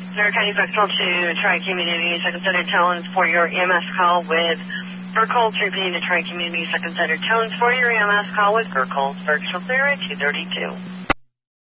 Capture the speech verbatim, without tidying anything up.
Sir County Foxtrot to Tri-Community Second Center Tones for your E M S call with Burkholz, repeating the Tri-Community Second Center Tones for your E M S call with Burkholz. Virtual clear at two thirty-two.